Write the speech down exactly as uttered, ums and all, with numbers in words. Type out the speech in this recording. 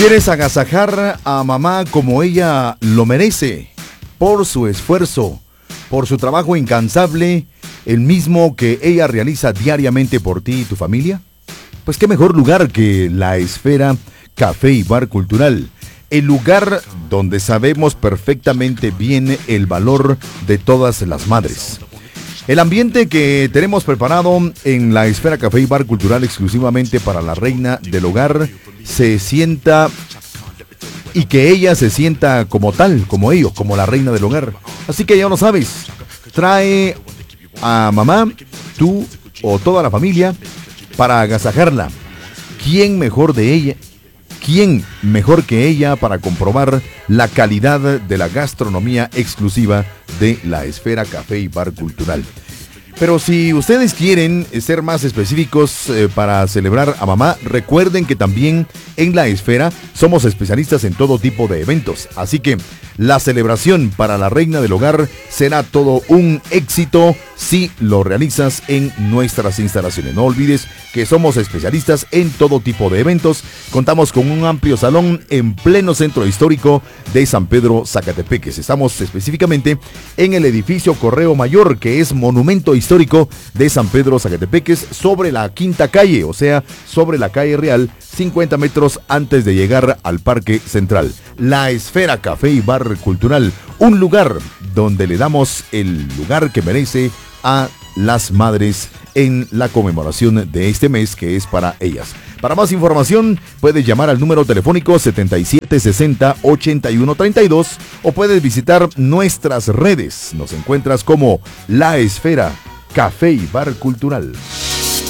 ¿Quieres agasajar a mamá como ella lo merece? Por su esfuerzo, por su trabajo incansable, el mismo que ella realiza diariamente por ti y tu familia. Pues qué mejor lugar que La Esfera Café y Bar Cultural. El lugar donde sabemos perfectamente bien el valor de todas las madres. El ambiente que tenemos preparado en La Esfera Café y Bar Cultural exclusivamente para la reina del hogar se sienta y que ella se sienta como tal, como ellos, como la reina del hogar. Así que ya lo sabes, trae a mamá, tú o toda la familia para agasajarla. ¿Quién mejor de ella? ¿Quién mejor que ella para comprobar la calidad de la gastronomía exclusiva de La Esfera Café y Bar Cultural? Pero si ustedes quieren ser más específicos eh, para celebrar a mamá, recuerden que también en La Esfera somos especialistas en todo tipo de eventos. Así que la celebración para la reina del hogar será todo un éxito si lo realizas en nuestras instalaciones. No olvides que somos especialistas en todo tipo de eventos. Contamos con un amplio salón en pleno centro histórico de San Pedro Zacatepeques. Estamos específicamente en el edificio Correo Mayor, que es monumento histórico de San Pedro Zacatepeques, sobre la quinta calle, o sea, sobre la calle Real, cincuenta metros antes de llegar al Parque Central. La Esfera Café y Bar Cultural, un lugar donde le damos el lugar que merece a las madres en la conmemoración de este mes que es para ellas. Para más información puedes llamar al número telefónico setenta y siete sesenta ochenta y uno treinta y dos o puedes visitar nuestras redes. Nos encuentras como La Esfera Café y Bar Cultural.